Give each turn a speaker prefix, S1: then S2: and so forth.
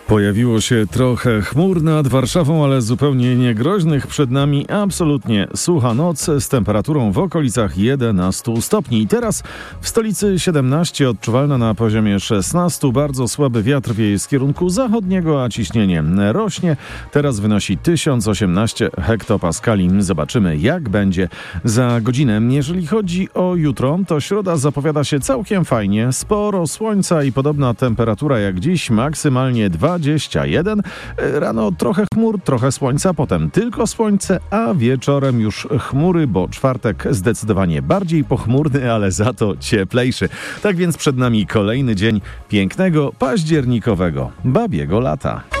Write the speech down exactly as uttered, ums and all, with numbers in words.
S1: Pojawiło się trochę chmur nad Warszawą, ale zupełnie niegroźnych. Przed nami absolutnie sucha noc z temperaturą w okolicach jedenastu stopni. I teraz w stolicy siedemnaście, odczuwalna na poziomie szesnaście. Bardzo słaby wiatr wieje z kierunku zachodniego, a ciśnienie rośnie. Teraz wynosi tysiąc osiemnaście hektopaskali. Zobaczymy, jak będzie za godzinę. Jeżeli chodzi o jutro, to środa zapowiada się całkiem fajnie. Sporo słońca i podobna temperatura jak dziś, maksymalnie dwadzieścia jeden. Rano trochę chmur, trochę słońca, potem tylko słońce, a wieczorem już chmury, bo czwartek zdecydowanie bardziej pochmurny, ale za to cieplejszy. Tak więc przed nami kolejny dzień pięknego, październikowego babiego lata.